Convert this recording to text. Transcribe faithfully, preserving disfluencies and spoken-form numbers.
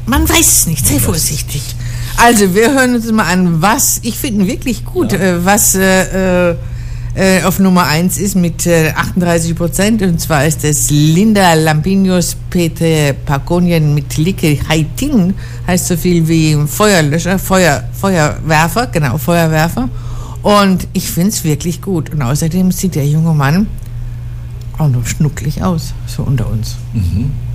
man weiß es nicht, sei vorsichtig. Also, wir hören uns mal an, was, ich finde wirklich gut, ja. äh, was äh, äh, auf Nummer eins ist mit äh, achtunddreißig Prozent. Und zwar ist es Linda Lampiños Petre Pagonien mit Like Haitin, heißt so viel wie Feuerlöscher, Feuer, Feuerwerfer, genau, Feuerwerfer. Und ich finde es wirklich gut. Und außerdem sieht der junge Mann auch noch schnucklig aus, so unter uns. Mhm.